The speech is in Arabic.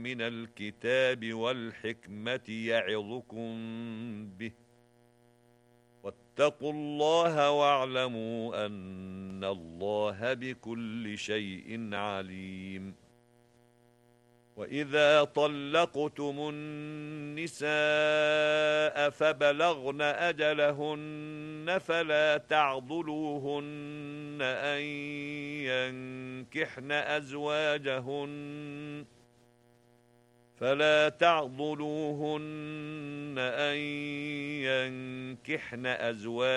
من الكتاب والحكمة يعظكم به، واتقوا الله واعلموا أن الله بكل شيء عليم. وإذا طلقتم النساء فبلغن أجلهن فلا تعضلوهن أن ينكحن أزواجهن